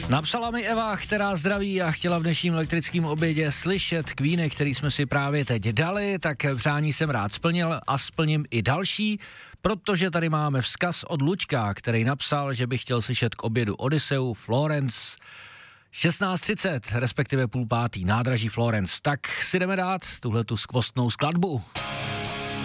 Napsala mi Eva, která zdraví a chtěla v dnešním elektrickém obědě slyšet Queeny, který jsme si právě teď dali, tak přání jsem rád splnil a splním i další, protože tady máme vzkaz od Luďka, který napsal, že by chtěl slyšet k obědu Odyseu Florence 16:30, respektive 4:30, nádraží Florence. Tak si jdeme dát tuhletu skvostnou skladbu.